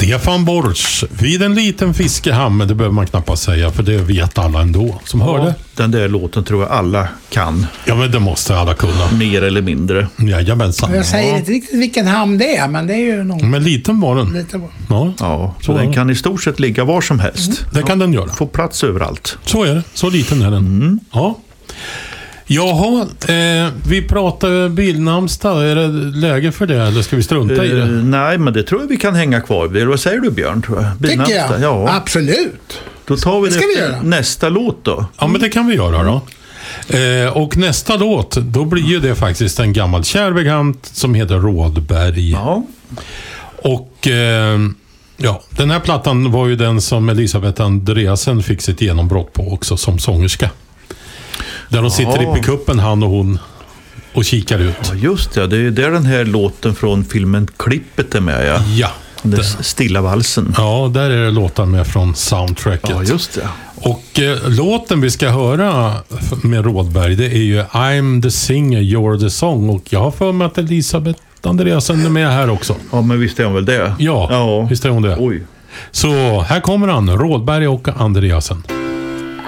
Stefan Borsch, vid en liten fiskehamn, men det behöver man knappast säga, för det vet alla ändå som hörde. Den där låten tror jag alla kan. Ja, men det måste alla kunna. Mer eller mindre. Jajamensan. Jag säger inte riktigt vilken hamn det är, men det är ju någon... Men liten var den. Lite var. Ja, så den kan i stort sett ligga var som helst. Det kan den göra. Få plats överallt. Så är det. Så liten är den. Ja. Jaha, vi pratar bilnamnsdag. Är det läge för det eller ska vi strunta i det? Nej, men det tror jag vi kan hänga kvar vid. Vad säger du, Björn? Tror jag? Tycker jag. Ja. Absolut. Då tar vi Det ska vi göra. nästa låt då. Ja, men det kan vi göra då. Och nästa låt, då blir ju det faktiskt en gammal kärbekant som heter Rådberg. Ja. Och ja, den här plattan var ju den som Elisabeth Andreasen fick sitt genombrott på också som sångerska. Där de sitter i pickuppen, han och hon, och kikar ut. Ja, just det. Det är där den här låten från filmen Klippet är med, ja. Ja. Den stilla valsen. Ja, där är det låtar med från soundtracket. Ja, just det. Och låten vi ska höra med Rådberg, det är ju I'm the singer, you're the song. Och jag har för mig att Elisabeth Andreasen är med här också. Ja, men visst är hon väl det? Ja. Visst är hon det. Oj. Så här kommer han, Rådberg och Andreasen.